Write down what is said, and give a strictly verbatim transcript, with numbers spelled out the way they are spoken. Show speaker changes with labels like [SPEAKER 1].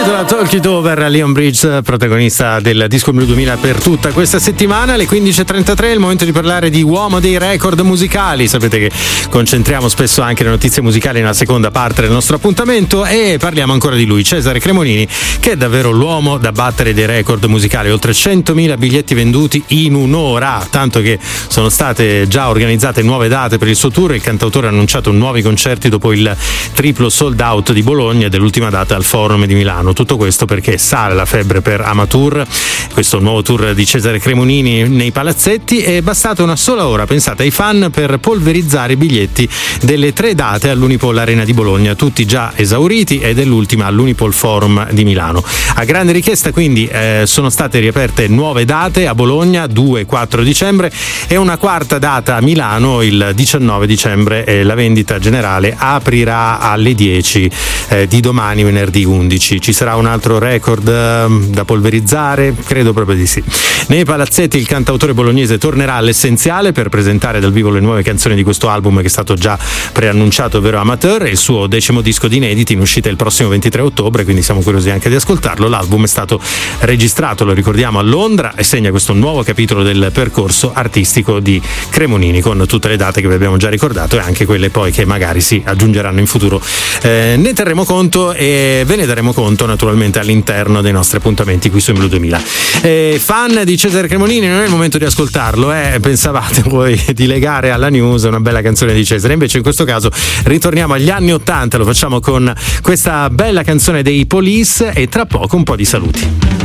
[SPEAKER 1] la Talk It Over, Leon Bridges, protagonista del Disco Blu duemila per tutta questa settimana. Alle quindici e trentatré è il momento di parlare di uomo dei record musicali. Sapete che concentriamo spesso anche le notizie musicali nella seconda parte del nostro appuntamento e parliamo ancora di lui, Cesare Cremonini, che è davvero l'uomo da battere dei record musicali. Oltre centomila biglietti venduti in un'ora, tanto che sono state già organizzate nuove date per il suo tour. Il cantautore ha annunciato nuovi concerti dopo il triplo sold out di Bologna e dell'ultima data al Forum di Milano. Tutto questo perché sale la febbre per Amateur, questo nuovo tour di Cesare Cremonini nei palazzetti. È bastata una sola ora, pensate, ai fan per polverizzare i biglietti delle tre date all'Unipol Arena di Bologna, tutti già esauriti, e dell'ultima all'Unipol Forum di Milano. A grande richiesta quindi eh, sono state riaperte nuove date a Bologna, due e quattro dicembre, e una quarta data a Milano il diciannove dicembre. Eh, la vendita generale aprirà alle dieci eh, di domani, venerdì undici. Ci sarà un altro record eh, da polverizzare? Credo proprio di sì. Nei palazzetti il cantautore bolognese tornerà all'essenziale per presentare dal vivo le nuove canzoni di questo album che è stato già preannunciato, ovvero Amateur, il suo decimo disco di inediti in uscita il prossimo ventitré ottobre, quindi siamo curiosi anche di ascoltarlo. L'album è stato registrato, lo ricordiamo, a Londra e segna questo nuovo capitolo del percorso artistico di Cremonini, con tutte le date che vi abbiamo già ricordato e anche quelle poi che magari si aggiungeranno in futuro. Eh, ne terremo conto e ve ne daremo conto naturalmente all'interno dei nostri appuntamenti qui su Blu duemila. Eh, fan di Cesare Cremonini, non è il momento di ascoltarlo, eh? Pensavate voi di legare alla news una bella canzone di Cesare, invece in questo caso ritorniamo agli anni ottanta, lo facciamo con questa bella canzone dei Police e tra poco un po' di saluti.